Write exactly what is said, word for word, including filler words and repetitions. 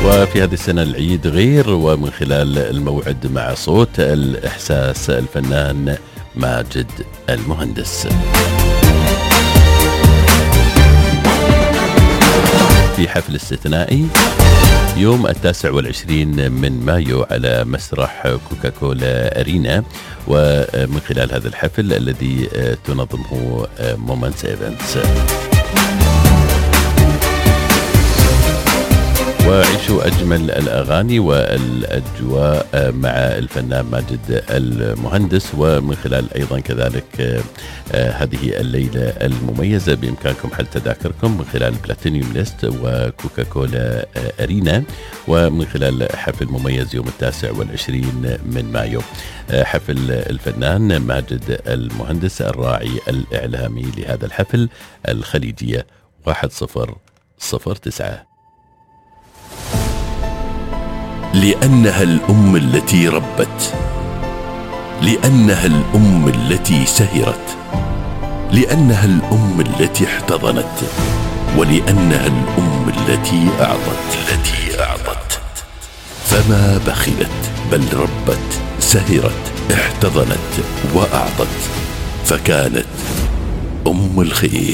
وفي هذه السنة العيد غير، ومن خلال الموعد مع صوت الإحساس الفنان ماجد المهندس. في حفل استثنائي يوم التاسع والعشرين من مايو على مسرح كوكاكولا أرينا، ومن خلال هذا الحفل الذي تنظمه مومنتس إيفنتس. وعيشوا أجمل الأغاني والأجواء مع الفنان ماجد المهندس، ومن خلال أيضا كذلك هذه الليلة المميزة بإمكانكم حل تذاكركم من خلال بلاتينيوم ليست وكوكاكولا أرينا، ومن خلال حفل مميز يوم التاسع والعشرين من مايو، حفل الفنان ماجد المهندس الراعي الإعلامي لهذا الحفل الخليجية واحد صفر صفر تسعة. لأنها الأم التي ربت، لأنها الأم التي سهرت، لأنها الأم التي احتضنت، ولأنها الأم التي أعطت التي أعطت فما بخلت، بل ربت، سهرت، احتضنت وأعطت، فكانت أم الخير.